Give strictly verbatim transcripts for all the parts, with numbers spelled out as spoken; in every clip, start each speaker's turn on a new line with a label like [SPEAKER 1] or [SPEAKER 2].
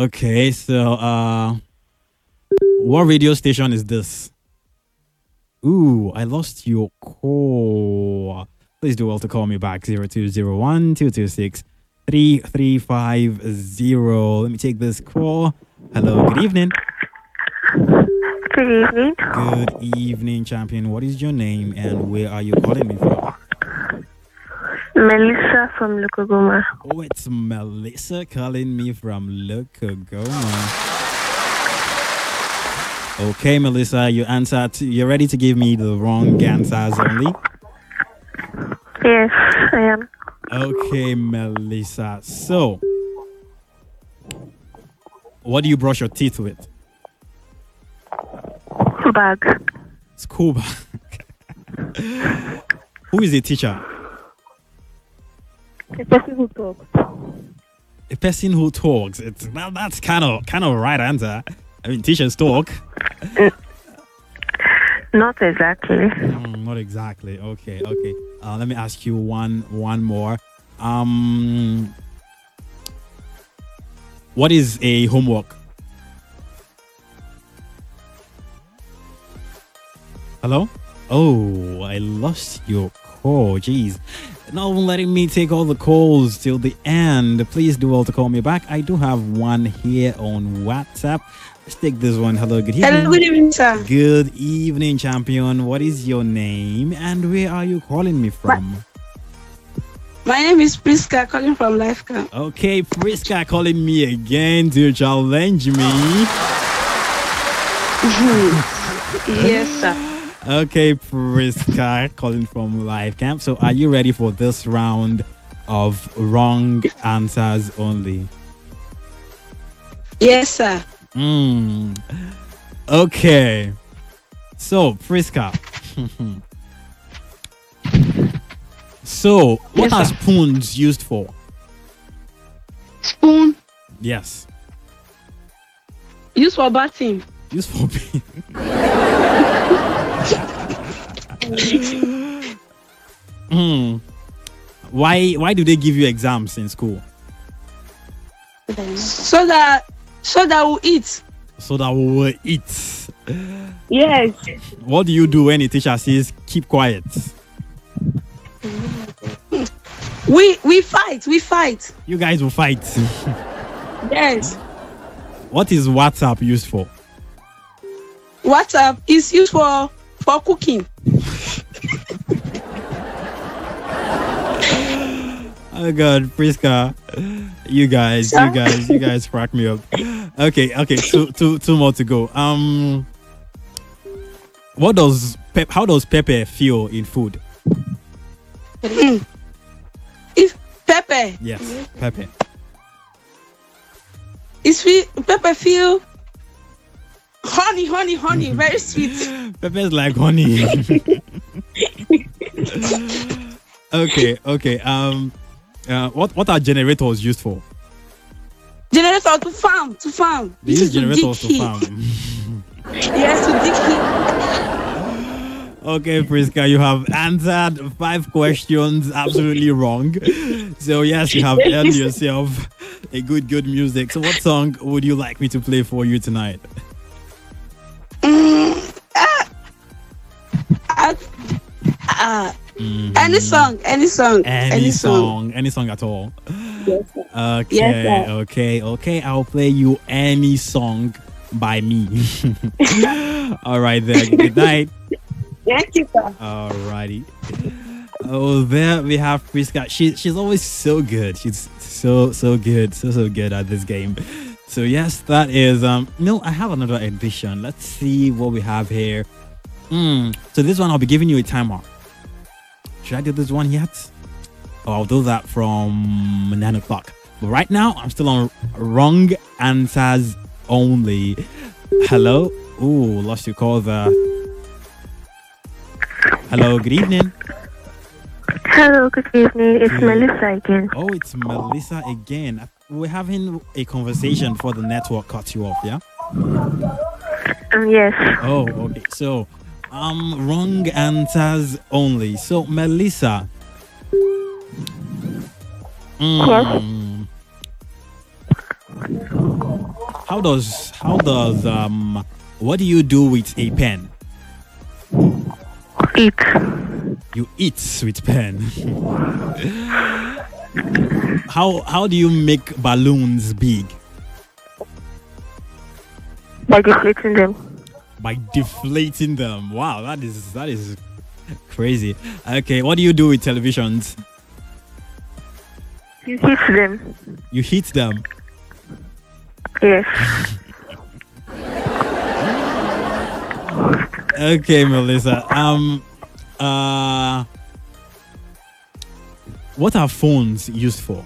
[SPEAKER 1] Okay, so uh, what radio station is this? Ooh, I lost your call. Please do well to call me back. Zero two zero one two two six three three five zero. Let me take this call. Hello, good evening.
[SPEAKER 2] Good evening.
[SPEAKER 1] Good evening, champion. What is your name and where are you calling me from?
[SPEAKER 2] Melissa from Lukogoma.
[SPEAKER 1] Oh, it's Melissa calling me from Lukogoma. Okay, Melissa, you answered. You're ready to give me the wrong answers only?
[SPEAKER 2] Yes, I am.
[SPEAKER 1] Okay, Melissa. So, what do you brush your teeth with?
[SPEAKER 2] Bag.
[SPEAKER 1] School bag. Who is a teacher?
[SPEAKER 2] The person who talks.
[SPEAKER 1] A person who talks. It's well, that's kind of kind of a right answer. I mean, teachers talk.
[SPEAKER 2] Not exactly.
[SPEAKER 1] Mm, not exactly. Okay, okay. Uh, let me ask you one one more. Um, what is a homework? Hello? Oh, I lost your call. Jeez. Not even letting me take all the calls till the end. Please do well to call me back. I do have one here on WhatsApp. Let's take this one. Hello, good evening.
[SPEAKER 3] Hello, good evening, sir.
[SPEAKER 1] Good evening, champion. What is your name and where are you calling me from?
[SPEAKER 3] My name is Priska, calling from Life Camp.
[SPEAKER 1] Okay, Priska calling me again to challenge me.
[SPEAKER 3] Yes, sir.
[SPEAKER 1] Okay, Priska calling from Live Camp. So, are you ready for this round of wrong answers only?
[SPEAKER 3] Yes, sir.
[SPEAKER 1] Mm. Okay. So, Priska. So, what
[SPEAKER 3] Yes,
[SPEAKER 1] are
[SPEAKER 3] sir.
[SPEAKER 1] spoons used for?
[SPEAKER 3] Spoon,
[SPEAKER 1] Yes.
[SPEAKER 3] used for bathing.
[SPEAKER 1] Used for being. Hmm. Why why do they give you exams in school?
[SPEAKER 3] So that, so that we eat.
[SPEAKER 1] So that we will eat.
[SPEAKER 3] Yes.
[SPEAKER 1] What do you do when a teacher says keep quiet?
[SPEAKER 3] We we fight. We fight.
[SPEAKER 1] You guys will fight.
[SPEAKER 3] Yes.
[SPEAKER 1] What is WhatsApp used for?
[SPEAKER 3] WhatsApp is used for for cooking.
[SPEAKER 1] Oh God, Priska, you guys, you guys, you guys crack me up. Okay, okay, two, two, two more to go. Um, what does pep? How does pepper feel in food?
[SPEAKER 3] If pepper,
[SPEAKER 1] Yes, pepper.
[SPEAKER 3] is feel pepper feel honey, honey, honey, very sweet.
[SPEAKER 1] Pepper is like honey. Okay, okay. Um, uh, what what are generators used for?
[SPEAKER 3] Generator to farm, to farm.
[SPEAKER 1] They
[SPEAKER 3] This
[SPEAKER 1] use
[SPEAKER 3] is to
[SPEAKER 1] generators
[SPEAKER 3] dig
[SPEAKER 1] to
[SPEAKER 3] heat.
[SPEAKER 1] farm.
[SPEAKER 3] Yes, to dig heat.
[SPEAKER 1] Okay, Priska, you have answered five questions absolutely wrong. So yes, you have earned yourself a good, good music. So what song would you like me to play for you tonight?
[SPEAKER 3] Mm, ah, ah, ah.
[SPEAKER 1] Mhm.
[SPEAKER 3] Any song, any song,
[SPEAKER 1] Any, song, any song at all.
[SPEAKER 3] Yes, sir.
[SPEAKER 1] Okay,
[SPEAKER 3] Yes, sir.
[SPEAKER 1] okay, okay. I'll play you any song by me. All right, then. Good night.
[SPEAKER 3] Thank you, sir.
[SPEAKER 1] Alrighty. Oh, there we have Priska. She she's always so good. She's so so good, so so good at this game. So yes, that is um. No, I have another edition. Let's see what we have here. Mm, so this one I'll be giving you a timer. Should I do this one yet? Oh, I'll do that from nine o'clock. But right now, I'm still on wrong answers only. Hello. Ooh, lost your call there. Hello, good evening.
[SPEAKER 2] Hello, good evening. It's
[SPEAKER 1] Good.
[SPEAKER 2] Melissa again.
[SPEAKER 1] Oh, it's Melissa again. We're having a conversation before the network cut you off, yeah?
[SPEAKER 2] Um, yes.
[SPEAKER 1] Oh, okay. So, um, wrong answers only. So, Melissa. Mm, how does how does um what do you do with a pen?
[SPEAKER 2] Eat.
[SPEAKER 1] You eat with pen. how how do you make balloons big?
[SPEAKER 2] By deflating them.
[SPEAKER 1] By deflating them. Wow, that is that is crazy. Okay, what do you do with televisions?
[SPEAKER 2] You hit them.
[SPEAKER 1] You hit them.
[SPEAKER 2] Yes.
[SPEAKER 1] Okay, Melissa. Um uh what are phones used for?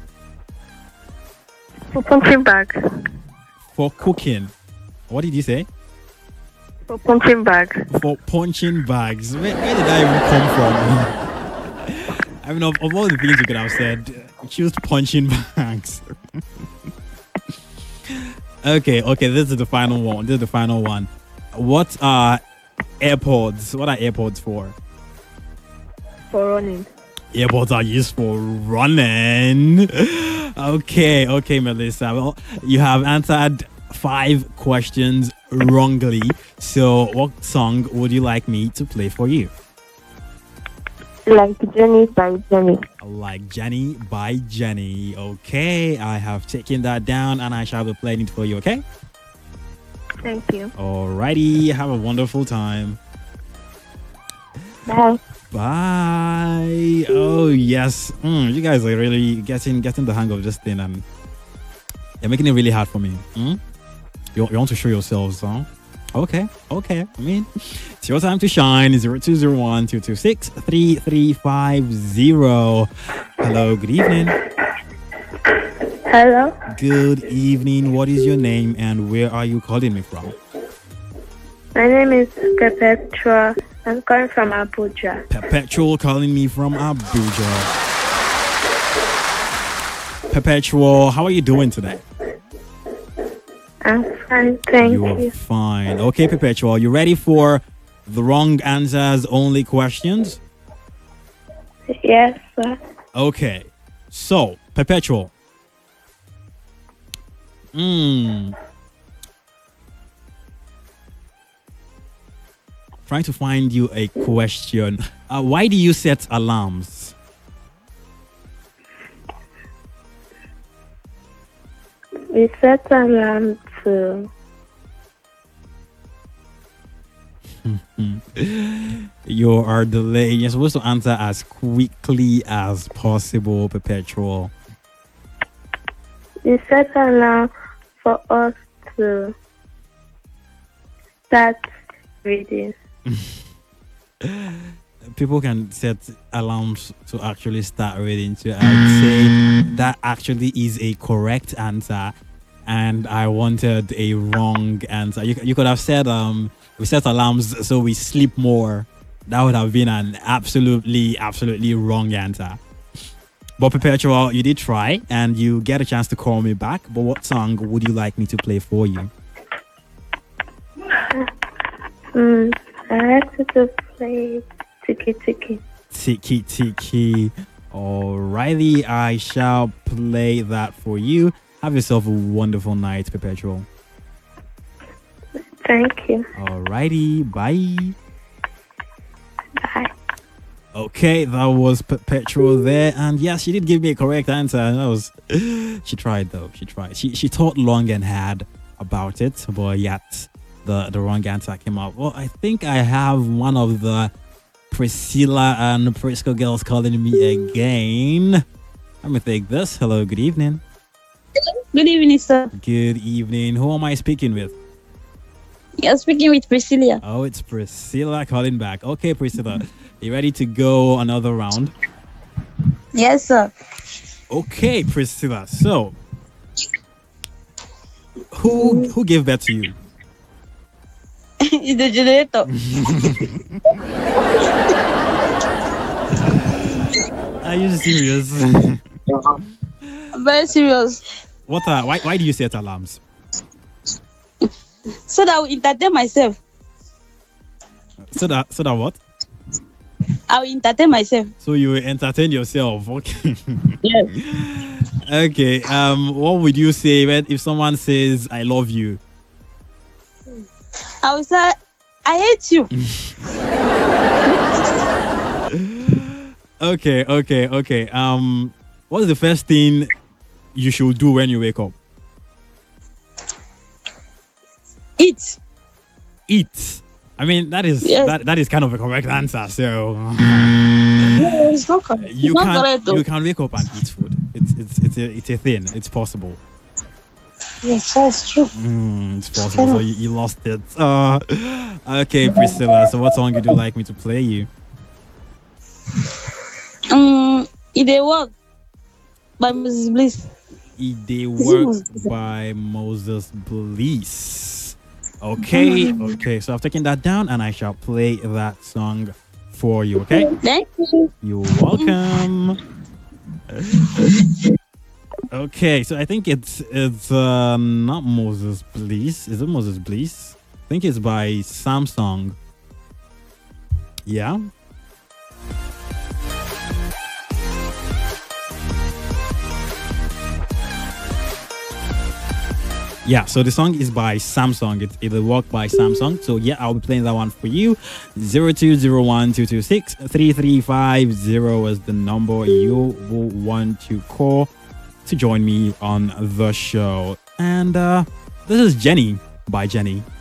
[SPEAKER 2] For punching bag.
[SPEAKER 1] For cooking. What did you say?
[SPEAKER 2] For punching bag.
[SPEAKER 1] For punching bags. Where, where did that even come from? I mean, of, of all the things you could have said, choose punching bags. okay, okay, this is the final one. This is the final one. What are AirPods? What are AirPods for?
[SPEAKER 2] For running.
[SPEAKER 1] AirPods are used for running. Okay, okay, Melissa. Well, you have answered five questions wrongly. So, what song would you like me to play for you?
[SPEAKER 2] Like Jenny by Jenny.
[SPEAKER 1] Like Jenny by Jenny. Okay, I have taken that down and I shall be playing it for you, okay?
[SPEAKER 2] Thank you.
[SPEAKER 1] Alrighty, have a wonderful time.
[SPEAKER 2] Bye.
[SPEAKER 1] Bye. Oh yes, mm, you guys are really getting getting the hang of this thing, and you're making it really hard for me. Mm? You, you want to show yourselves, huh? Okay, okay. I mean, it's your time to shine. Zero two zero one two two six three three five zero. Hello. Good evening.
[SPEAKER 2] Hello.
[SPEAKER 1] Good evening. What is your name and where are you calling me from?
[SPEAKER 2] My name is Perpetua. I'm calling from Abuja.
[SPEAKER 1] Perpetual calling me from Abuja. Perpetual, how are you doing today?
[SPEAKER 2] I'm fine, thank
[SPEAKER 1] You
[SPEAKER 2] you.
[SPEAKER 1] are fine. Okay, Perpetual, you ready for the wrong answers only questions?
[SPEAKER 2] Yes, sir.
[SPEAKER 1] Okay, so Perpetual. Hmm. Trying to find you a question. Uh, why do you set alarms?
[SPEAKER 2] We set alarm to
[SPEAKER 1] You are delayed. You're supposed to answer as quickly as possible, Perpetual.
[SPEAKER 2] we set alarm for us to start reading.
[SPEAKER 1] People can set alarms to actually start reading. So I would say that actually is a correct answer, and I wanted a wrong answer. You, you could have said um we set alarms so we sleep more. That would have been an absolutely absolutely wrong answer. But Perpetual, you did try, and you get a chance to call me back. But what song would you like me to play for you?
[SPEAKER 2] Mm, I like you to play Tiki Tiki.
[SPEAKER 1] Tiki Tiki. Alrighty, I shall play that for you. Have yourself a wonderful night, Perpetual.
[SPEAKER 2] Thank you.
[SPEAKER 1] Alrighty, bye.
[SPEAKER 2] Bye.
[SPEAKER 1] Okay, that was Perpetual there, and yes, she did give me a correct answer. That was she tried though. She tried. She she thought long and hard about it, but yet the the wrong answer came out. Well, I think I have one of the Priscilla and Prisco girls calling me again. Let me take this. Hello, good evening.
[SPEAKER 3] Good evening, sir.
[SPEAKER 1] Good evening. Who am I speaking with?
[SPEAKER 3] You're speaking with Priscilla.
[SPEAKER 1] Oh, it's Priscilla calling back. Okay, Priscilla, you ready to go another round?
[SPEAKER 3] Yes, sir.
[SPEAKER 1] Okay, Priscilla. So, who who gave birth to you?
[SPEAKER 3] It's the generator.
[SPEAKER 1] Are you serious?
[SPEAKER 3] I'm very serious.
[SPEAKER 1] What? Are, why why do you set alarms?
[SPEAKER 3] So that I will entertain myself.
[SPEAKER 1] So that so that what?
[SPEAKER 3] I will entertain myself.
[SPEAKER 1] So you will entertain yourself. Okay.
[SPEAKER 3] Yes.
[SPEAKER 1] Okay. Um, what would you say when if someone says "I love you"?
[SPEAKER 3] I will say, I hate you.
[SPEAKER 1] Okay, okay, okay. Um, what's the first thing you should do when you wake up?
[SPEAKER 3] Eat.
[SPEAKER 1] Eat. I mean, that is
[SPEAKER 3] Yes.
[SPEAKER 1] that, that is kind of a correct answer. So
[SPEAKER 3] No, it's not correct.
[SPEAKER 1] you
[SPEAKER 3] It's not
[SPEAKER 1] can
[SPEAKER 3] correct, though.
[SPEAKER 1] you can wake up and eat food. It's it's it's a it's a thing. It's possible.
[SPEAKER 3] Yes, that's true.
[SPEAKER 1] Mm, it's possible. So you, you lost it. Uh, okay, Priscilla. So what song would you like me to play you?
[SPEAKER 3] Um, it they work by Missus Bliss.
[SPEAKER 1] It They
[SPEAKER 3] Is it
[SPEAKER 1] Work
[SPEAKER 3] Moses?
[SPEAKER 1] by Moses Bliss. Okay, okay. So I've taken that down and I shall play that song for you. Okay.
[SPEAKER 3] Thank you.
[SPEAKER 1] You're welcome. Okay, so I think it's it's uh, not Moses Bliss. Is it Moses Bliss? I think it's by Samsung. Yeah. Yeah, so the song is by Samsung. It's It'll Work by Samsung. So yeah, I'll be playing that one for you. Zero two zero one two two six three three five zero is the number you will want to call to join me on the show. And uh this is Jenny by Jenny.